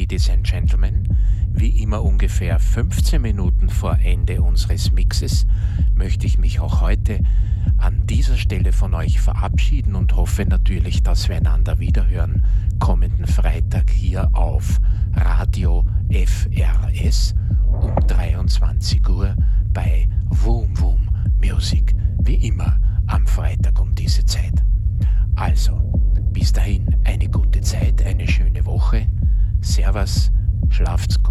Ladies and Gentlemen, wie immer ungefähr 15 Minuten vor Ende unseres Mixes möchte ich mich auch heute an dieser Stelle von euch verabschieden und hoffe natürlich, dass wir einander wiederhören kommenden Freitag hier auf Radio FRS um 23 Uhr bei Woom Woom Music, wie immer am Freitag um diese Zeit. Also, bis dahin eine gute Zeit, eine schöne Woche. Servus, schlaft's